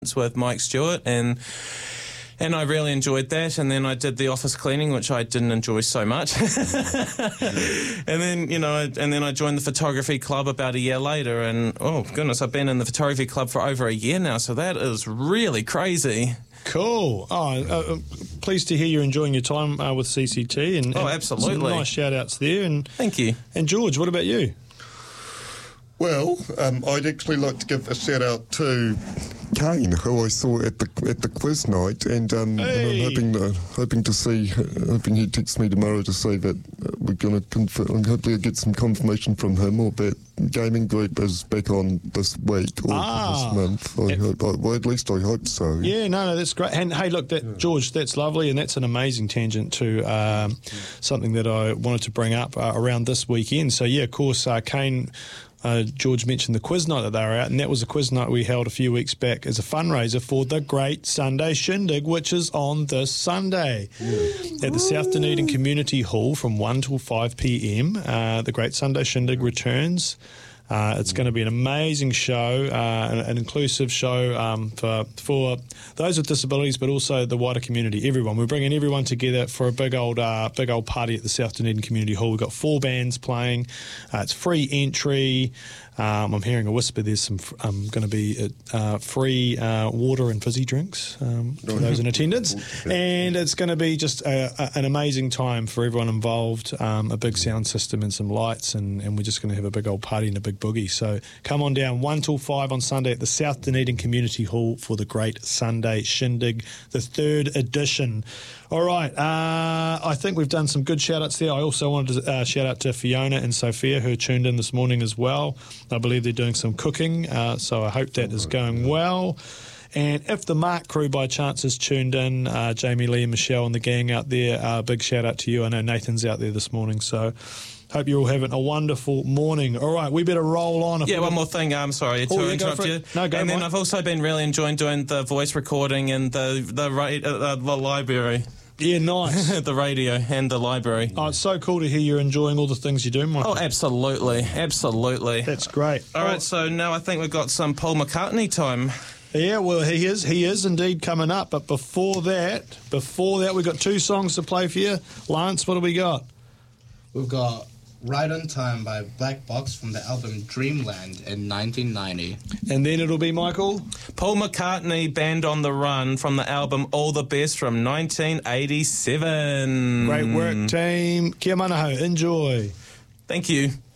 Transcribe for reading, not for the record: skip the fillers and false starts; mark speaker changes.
Speaker 1: with Mike Stewart, and I really enjoyed that. And then I did the office cleaning, which I didn't enjoy so much. and then I joined the photography club about a year later, and oh goodness, I've been in the photography club for over a year now, so that is really crazy.
Speaker 2: Cool. Pleased to hear you're enjoying your time with CCT. And
Speaker 1: absolutely.
Speaker 2: Some nice shout-outs there. And
Speaker 1: thank you.
Speaker 2: And George, what about you?
Speaker 3: Well, I'd actually like to give a shout-out to Kane, who I saw at the quiz night, and I'm hoping he texts me tomorrow to say that we're going to confirm. Hopefully, I get some confirmation from him, or that gaming group is back on this week or this month. At least I hope so.
Speaker 2: Yeah, no, that's great. And hey, look, George, that's lovely, and that's an amazing tangent to something that I wanted to bring up around this weekend. So yeah, of course, Kane. George mentioned the quiz night that they were at, and that was a quiz night we held a few weeks back as a fundraiser for the Great Sunday Shindig, which is on this Sunday at the South Dunedin Community Hall from 1 till 5 p.m. The Great Sunday Shindig returns. It's going to be an amazing show, an inclusive show for those with disabilities, but also the wider community, everyone. We're bringing everyone together for a big old party at the South Dunedin Community Hall. We've got 4 bands playing. It's free entry. I'm hearing a whisper there's some going to be free water and fizzy drinks for those in attendance. And it's going to be just an amazing time for everyone involved, a big sound system and some lights, and we're just going to have a big old party and a big boogie. So come on down, 1 till 5 on Sunday at the South Dunedin Community Hall for the Great Sunday Shindig, the 3rd edition. All right, I think we've done some good shout-outs there. I also wanted to shout out to Fiona and Sophia, who tuned in this morning as well. I believe they're doing some cooking, so I hope that is going well. And if the Mark crew by chance is tuned in, Jamie, Lee and Michelle and the gang out there, big shout-out to you. I know Nathan's out there this morning, so hope you're all having a wonderful morning. All right, we better roll on.
Speaker 1: One more thing. I'm sorry to interrupt you.
Speaker 2: No, go,
Speaker 1: and then
Speaker 2: Mike.
Speaker 1: I've also been really enjoying doing the voice recording and the library.
Speaker 2: Yeah, nice.
Speaker 1: The radio and the library.
Speaker 2: Oh, it's so cool to hear you're enjoying all the things you do, Mike.
Speaker 1: Oh, absolutely. Absolutely.
Speaker 2: That's great.
Speaker 1: All right, so now I think we've got some Paul McCartney time.
Speaker 2: Yeah, well, he is indeed coming up. But before that, we've got 2 songs to play for you. Lance, what do we got?
Speaker 4: We've got Right on Time by Black Box from the album Dreamland in 1990.
Speaker 2: And then it'll be, Michael?
Speaker 1: Paul McCartney, Band on the Run from the album All the Best from 1987.
Speaker 2: Great work, team. Kia manaho. Enjoy.
Speaker 1: Thank you.